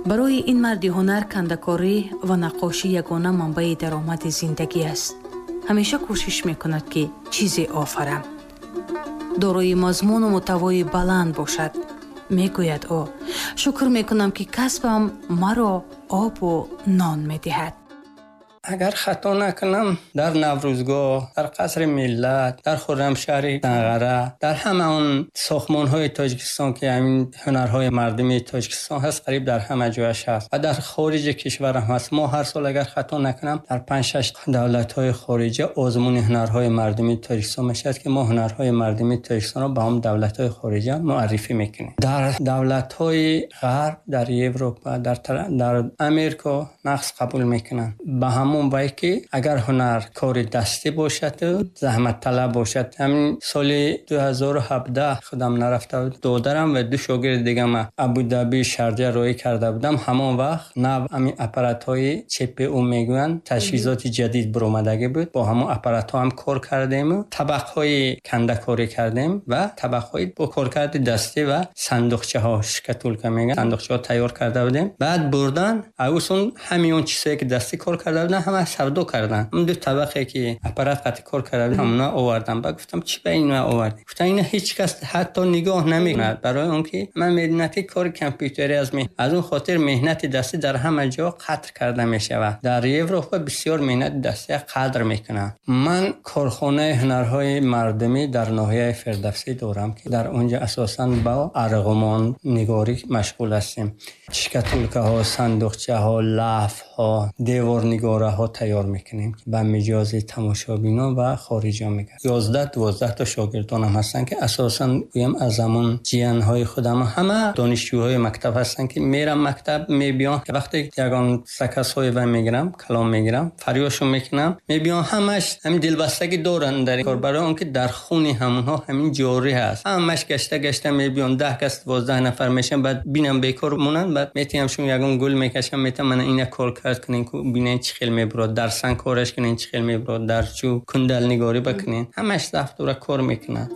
برای این مرد هنر کنده‌کاری و نقاشی یگانه منبع درآمد زندگی است. همیشه کوشش میکند که چیزی آفرم، دارای مضمون و محتوای بلند باشد. میگوید او شکر میکنم که کسبم مرا آب و نان میدهد. اگر خطا نکنم در نوروزگاه، در قصر ملت، در خرمشهر دنقره، در همه اون ساختمان‌های تاجیکستان که همین هنرهای مردمی تاجیکستان هست، قریب در همه جایش هست و در خارج کشور هم هست. ما هر سال اگر خطا نکنم در 5-6 دولت‌های خارجی آزمون هنرهای مردمی تاجیکستان میشه که ما هنرهای مردمی تاجیکستان رو به هم دولت‌های خارجی معرفی میکنیم. در دولت‌های غرب، در اروپا، در امریکا نقص قبول میکنن. به همون وای که اگر هنر کار دستی باشد، زحمت طلب باشد. همین سال 2017 خودم نرفته بود، دادرم و 2 شاگرد دیگه ما ابوظبی شارجه روی کرده بودم. همون وقت نو همین آپارات‌های چپ او میگن تجهیزات جدید برآمدگی بود. با همون آپارات‌ها هم کار کردیم، طبقه‌های کنده‌کاری کردیم و طبقه‌های با کارکرد دستی و صندوقچه‌ها شکل‌ها میگن صندوقچه‌ها تیار کرده بودیم. بعد بردن اوسون همین چیزایی که دستی کار کرده بودن همه سردو کردن. اون 2 طبقه که آپارات قطع کار کرده بودن همونا آوردن. بعد گفتم چی به اینا آوردی؟ گفتن اینا هیچ کس حتی نگاه نمی‌کند. برای اون که من مهنتی کار کامپیوتری از اون خاطر مهنت دستی در همه جا قدر کرده میشه. در اروپا بسیار مهنت دستی قدر میکنن. من کارخانه هنرهای مردمی در ناحیه فردوسی دارم که در اونجا اساساً با ارغوان نگاری مشغول هستیم. شکل‌ها ها، صندوقچه ها، لوح ها، دیوار نگاره ها تیار میکنیم که به مجاز تماشابینان و خارجی ها میگن. 11-12 تا شاگردان هم هستن که اساساً گویم از زمان جیان های خودم همه دانشجوهای مکتب هستن که میرم مکتب میبیان که وقتی یگان سکس های و میگیرم کلام میگیرم فریاشو میکنم میبیان همش همین دلبستگی دارن در کار. برای اون که در خونی همونها همین جاری هست. همش گشته میبیان 10 کس 12 نفر میشن. بعد بینم بیکار مونن. بعد میتیم شون یگان گل میکشم میتم من اینا کار کرد کنین که ببینین چه خیلی میبرد در سن کارش کنین چه خیلی میبرد در چو کندل نگاری بکنین. همش دفتر کار میکنن.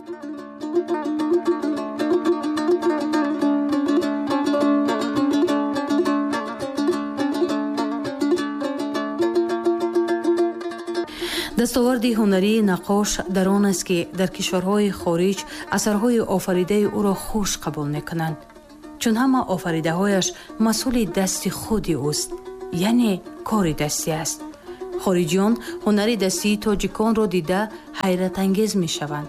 دستاورد هنری نقاش در آن است که در کشورهای خارج اثرهای آفریده او را خوش قبول میکنند، چون همه آفریده هایش مسئول دست خودی اوست، یعنی کار دستی است. خارجیان هنری دستی تاجیکان را دیده حیرت انگیز می شوند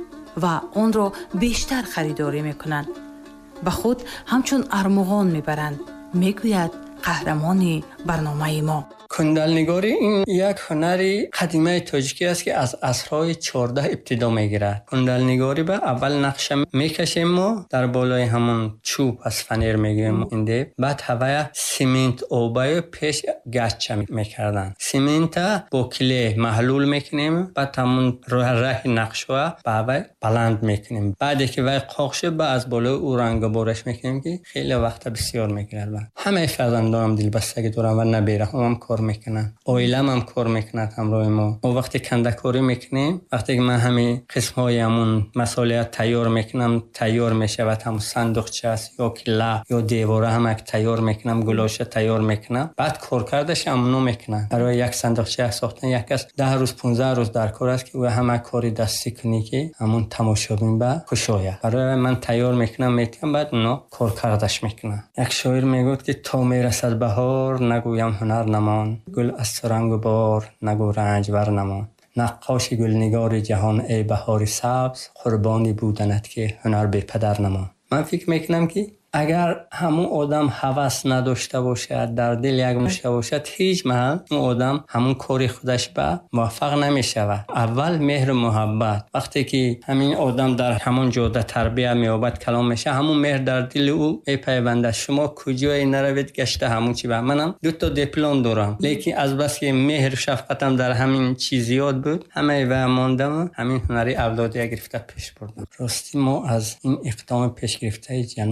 و آن را بیشتر خریداری می کنند. به خود همچون ارمغان می برند. می گوید قهرمان برنامه ما. کندلنگاری این یک هنری قدیمه تاجیکی است که از عصرهای 14 ابتدا میگیرد. کندلنگاری به اول نقشه میکشیم ما در بالای همون چوب از فنر میگیریم اینده. بعد هوای سیمنت اوبای پیش گچه میکردن. سیمنت با کله محلول میکنیم. بعد همون راه نقشه به هوای بلند میکنیم. بعد که وای قاق شد بعد از بالای او رنگ بارش میکنیم که خیلی وقت بسیار میگیرد. همه فرزندانم دلبستگی دارن و نبیره هم کار میکنن. اویلم هم کار میکنند همراه ما. و وقتی کنده‌کاری میکنیم، وقتی که من همین قسم‌های همون مسائل تیار میکنم، تیار میشه و هم صندوقچه است یا کلا یا دیواره هم تیار میکنم، گلاشه تیار میکنم. بعد کارکردش همونو میکنن. برای یک صندوقچه ساختن یک کس 10 روز 15 روز در کار است که او همه کاری دستی کنی که همون تماشابین به خوشایه. برای من تیار میکنم میتونم بعد اونا کارکردش میکنن. یک شاعر میگفت که تا میرسد بهار نگویم هنر نمان، گل از رنگ و بار نگو رنج بر نمان. نقاش گلنگار جهان ای بهار سبز، قربانی بودنت که هنر بی پدر نمان. من فکر میکنم که اگر همون آدم هوس نداشته باشد، در دل یک مشته باشد، هیچ محل اون آدم همون کاری خودش به موفق نمیشود. اول مهر محبت. وقتی که همین آدم در همون جاده تربیت مییابد کلام میشه، همون مهر در دل او میپیونده. شما کجایی نروید گشته همون چی. منم 2 تا دیپلم دارم، لیکن از بس که مهر شفقتم در همین چیزیات بود همه و ماندم همین هنری اولادی گرفته پیش بردم. راستی ما از این اقدام پیش گرفته جناب عالی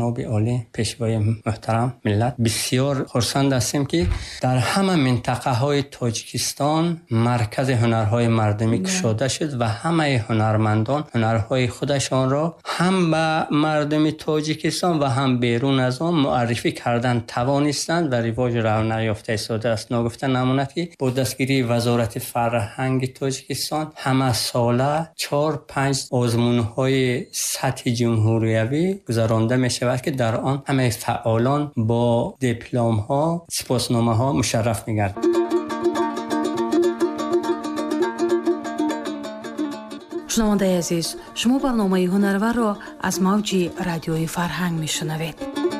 بله پیشوای محترم ملت، بسیار خرسند هستیم که در همه منطقه های تاجیکستان مرکز هنرهای مردمی گشوده شد و همه هنرمندان هنرهای خودشان را هم به مردم تاجیکستان و هم بیرون از آن معرفی کردن توانستند و رواج رونق یافته ساده است. نگفته نمونه که با دستگیری وزارت فرهنگ تاجیکستان همه ساله 4-5 آزمون‌های سطح جمهوریوی گذرانده می شود که در آن همه فعالان با دیپلم ها، سپاسنامه ها مشرف می گردند. شنونده عزیز، شما برنامه هنرور را از موج رادیوی فرهنگ می شنوید.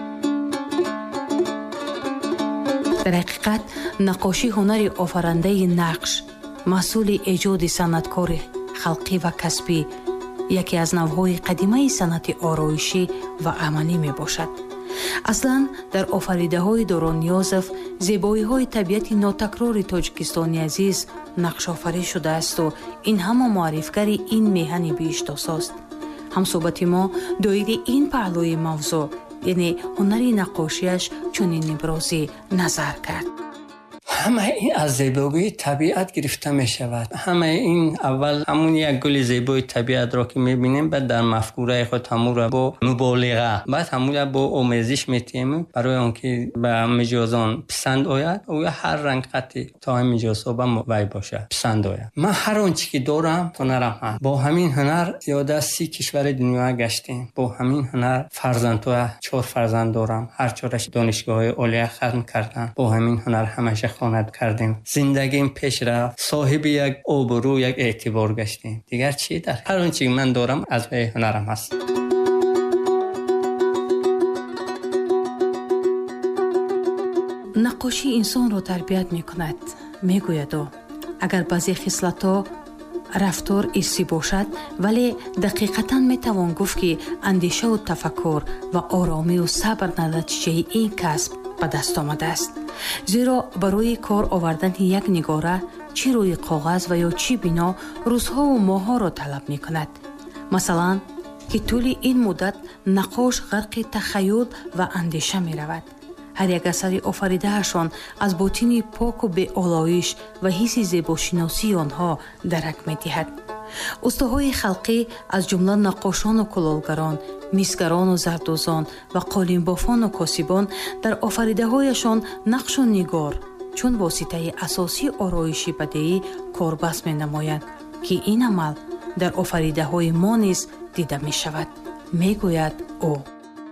در حقیقت نقاشی هنری آفرنده نقش، محصول ایجاد صنعتکار خلقی و کسبی، یکی از نوع‌های قدیمی صنعت آرایشی و عملی می باشد. اصلاً در آفریده‌های دوران یوسف زیبایی‌های طبیعت ناتکرار تاجیکستانی عزیز نقش آفری شده است و این همه معرفگری این میهن بی‌اشتهاست. هم صحبت ما دایر این پهلوی موضوع، یعنی هنری نقاشیش چنین ابرازی نظر کرد. همه این از زیبایی طبیعت گرفته می شود. همه این اول همون یک گل زیبای طبیعت را که می بینیم، بعد در مفکوره خود همون را با مبالغه، بعد همون را با آمیزش می تیم برای اون که به مجازان پسند آید و هر رنگ قطعی تا هم مجازا به وی باشه پسند آید. من هر آنچه که دارم هنرم هست. با همین هنر زیاده 30 کشور دنیا گشتیم. با همین هنر فرزندها 4 فرزند دارم، هر چهارش دانشگاه عالی ختم کردن. با همین هنر همش کردیم. زندگیم پیش رفت، صاحب یک آبرو، یک اعتبار گشتیم. دیگر چی؟ در هر اون چیزی من دارم از هنرم هست. نقاشی انسان را تربیت می کند. می گوید اگر بعضی خصلت‌ها رفتار ایسی باشد، ولی دقیقتاً می توان گفت که اندیشه و تفکر و آرامی و صبر نتیجه این کسب به دست آمده است. زیرا برای کار آوردن یک نگاره چی روی کاغذ و یا چی بنا روزها و ماه‌ها را طلب می کند. مثلا که طول این مدت نقاش غرق تخیل و اندیشه می رود. هر یک اثر آفریده‌شان از باطنی پاک و به آلایش و حس زیباشناسی آنها درک می دهد. استادهای خلقی از جمله نقاشان و کلالگران، میسگران و زردوزان و قالینبافان و کاسبان در آفریده‌هایشان نقش و نگار چون واسطه اساسی آرایشی بدیعی کاربست می نمایند که این عمل در آفریده‌های ما نیز دیده می شود. می گوید او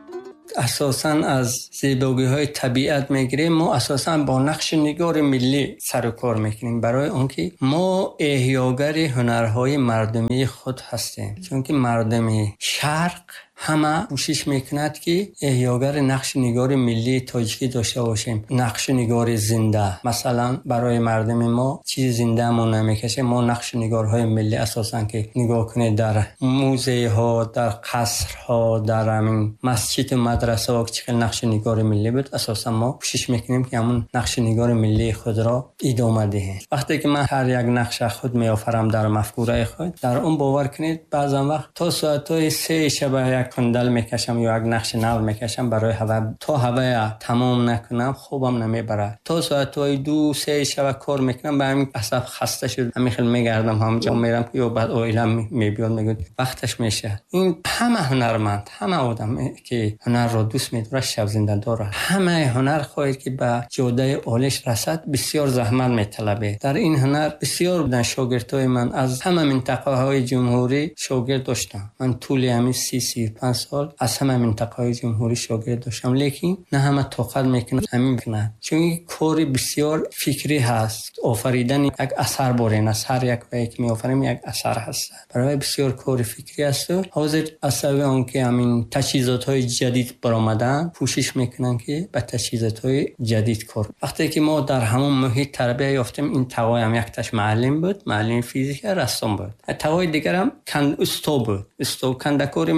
اساساً از زیبایی‌های طبیعت میگیریم. ما اساساً با نقش نگار ملی سر و کار میکنیم برای اون که ما احیاگر هنرهای مردمی خود هستیم. چون که مردم شرق همه کوشش میکند که احیاگر نقش نگار ملی تاجیکی داشته باشیم. نقش نگار زنده، مثلا برای مردم ما چیز زنده ما نمیکشه. ما نقش نگارهای ملی اساسا که نگاه کنید در موزه ها، در قصر ها، در همین مسجد مدرسه ها چه نقش نگار ملی بود، اساسا ما کوشش میکنیم که همون نقش نگار ملی خود را ادامه دهیم. وقتی که من هر یک نقش خود میآفرم در مفکوره خود، در اون باور کنید بعضا وقت تا ساعت‌های 3 شب کندل میکشم یا یک نقش نو میکشم برای هوا، تا هوا تمام نکنم خوبم نمیبره. تا ساعت‌های 2-3 شب کار میکنم، به همین عصب خسته شد، همین خیلی میگردم همونجا میرم یا بعد اویلم میبیاد میگه وقتش میشه. این همه هنرمند، همه آدم که هنر را دوست میداره، شب زنده داره، همه هنر خواهد که به جوده عالیش رسد بسیار زحمت میطلبه. در این هنر بسیار بودن شاگردای من از همه منطقه های جمهوری شاگرد داشتم. من طول همین 30-35 سال از همه منطقه‌های جمهوری شاگرد داشتم، لیکن نه همه طاقت میکنه همین کنه. چون کاری بسیار فکری هست. آفریدن یک اثر بارین است. هر یک وقتی که میآفریم یک اثر هست. برای بسیار کاری فکری است. حاضر اصلا اون که همین تجهیزات‌های جدید برآمدن کوشش میکنن که به تجهیزات‌های جدید کار. وقتی که ما در همون محیط تربیت یافتیم، این توای هم یک تاش معلم بود، معلم فیزیک، رسام بود. توای دیگر هم استاد بود. استاد کندکاری میکرد.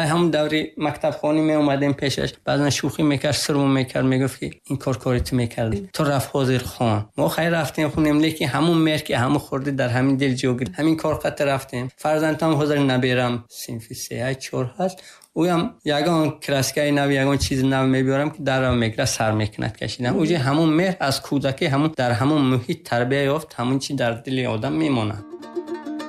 همون دوری مکتب خونی می اومدیم پیشش، بعضا شوخی میکرد، سرمون میکرد، میگفت که این کارت میکردی تو رفت حاضر خان. ما خیر رفتیم خونیم، لیکن همون مهر که همون خورده در همین دل جوگیر همین کار قط رفتیم. فرزندم حاضر نبیرم صنف 3 4 هست، اویم یگان کراسکای نو یگان چیز نو میبرم که درم میگره سر میکند کشیدم. اوجه همون مهر از کودکی همون در همون محیط تربیت یافت، همون چی در دل آدم میمونه.